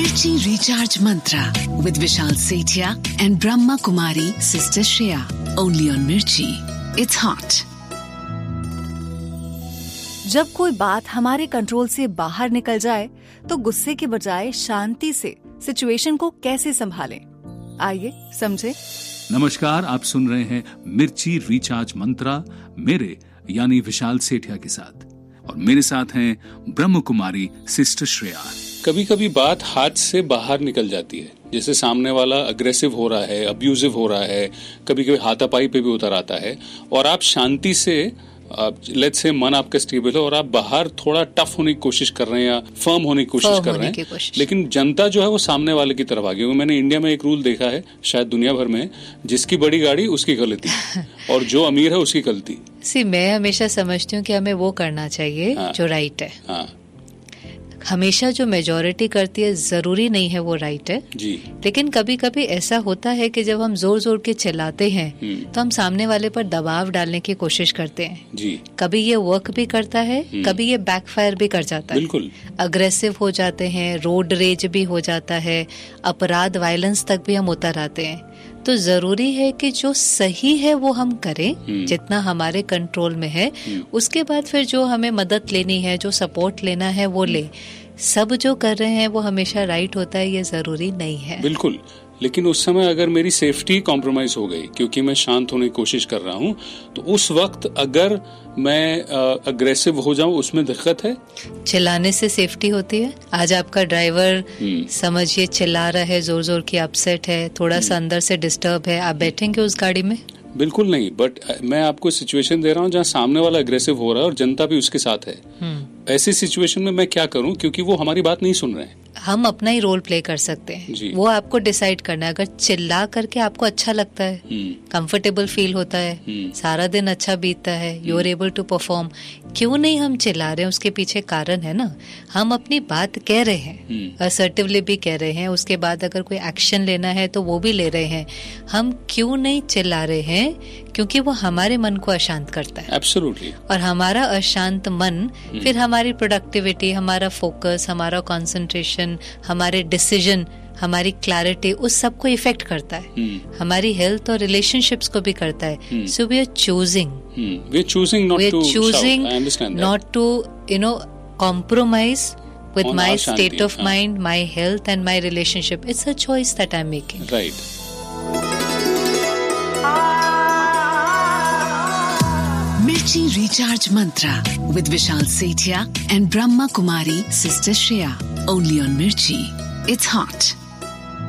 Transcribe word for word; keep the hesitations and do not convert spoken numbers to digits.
Mirchi Recharge Mantra with Vishal Sethia and Brahma Kumari Sister Shreya. Only on Mirchi. It's hot. जब कोई बात हमारे control से बाहर निकल जाए तो गुस्से के बजाय शांति से सिचुएशन को कैसे संभालें, आइए समझे। नमस्कार, आप सुन रहे हैं मिर्ची रिचार्ज मंत्रा मेरे यानी विशाल सेठिया के साथ, और मेरे साथ हैं ब्रह्म कुमारी सिस्टर श्रेया। कभी कभी बात हाथ से बाहर निकल जाती है, जैसे सामने वाला अग्रेसिव हो रहा है, अब्यूजिव हो रहा है, कभी कभी हाथापाई पे भी उतर आता है, और आप शांति से लेट्स से मन आपका स्टेबल है और आप बाहर थोड़ा टफ होने की कोशिश कर रहे हैं या फर्म होने की कोशिश कर रहे हैं, लेकिन जनता जो है वो सामने वाले की तरफ आ गई। मैंने इंडिया में एक रूल देखा है, शायद दुनिया भर में, जिसकी बड़ी गाड़ी उसकी गलती और जो अमीर है उसकी गलती। सी मैं हमेशा समझती हूँ कि हमें वो करना चाहिए हाँ, जो राइट है। हाँ, हमेशा जो मेजॉरिटी करती है जरूरी नहीं है वो राइट है जी। लेकिन कभी कभी ऐसा होता है कि जब हम जोर जोर के चिल्लाते हैं तो हम सामने वाले पर दबाव डालने की कोशिश करते हैं जी। कभी ये वर्क भी करता है, कभी ये बैकफायर भी कर जाता है। बिल्कुल अग्रेसिव हो जाते हैं, रोड रेज भी हो जाता है, अपराध वायलेंस तक भी हम उतर आते हैं। तो जरूरी है कि जो सही है वो हम करें जितना हमारे कंट्रोल में है, उसके बाद फिर जो हमें मदद लेनी है, जो सपोर्ट लेना है वो ले। सब जो कर रहे हैं वो हमेशा राइट होता है ये जरूरी नहीं है। बिल्कुल, लेकिन उस समय अगर मेरी सेफ्टी कॉम्प्रोमाइज हो गई क्योंकि मैं शांत होने की कोशिश कर रहा हूँ, तो उस वक्त अगर मैं अग्रेसिव हो जाऊं उसमें दिक्कत है। चिल्लाने से सेफ्टी होती है। आज आपका ड्राइवर समझिए चिल्ला रहा है, जोर जोर की अपसेट है, थोड़ा सा अंदर से डिस्टर्ब है, आप बैठेंगे उस गाड़ी में? बिल्कुल नहीं, बट मैं आपको सिचुएशन दे रहा हूँ जहाँ सामने वाला अग्रेसिव हो रहा है और जनता भी उसके साथ है। ऐसी सिचुएशन में मैं क्या करूं, क्योंकि वो हमारी बात नहीं सुन रहे हैं। हम अपना ही रोल प्ले कर सकते हैं, वो आपको डिसाइड करना है। अगर चिल्ला करके आपको अच्छा लगता है, कंफर्टेबल फील होता है, सारा दिन अच्छा बीतता है, you are able to perform, क्यों नहीं हम चिल्ला रहे हैं? उसके पीछे कारण है ना। हम अपनी बात कह रहे हैं, असर्टिवली भी कह रहे हैं, उसके बाद अगर कोई एक्शन लेना है तो वो भी ले रहे हैं। हम क्यों नहीं चिल्ला रहे हैं? क्योंकि वो हमारे मन को अशांत करता है। एब्सोल्युटली। और हमारा अशांत मन फिर हमारी प्रोडक्टिविटी, हमारा फोकस, हमारा कंसंट्रेशन, हमारे डिसीजन, हमारी क्लैरिटी, उस सब को इफेक्ट करता है। हमारी हेल्थ और रिलेशनशिप्स को भी करता है। So we are choosing we are choosing not to choosing not to you know compromise with my state of mind, my health and my relationship. It's a choice that I'm making. Right. Mirchi Recharge Mantra with Vishal Sethia and Brahma Kumari Sister Shreya. Only on Mirchi. It's hot.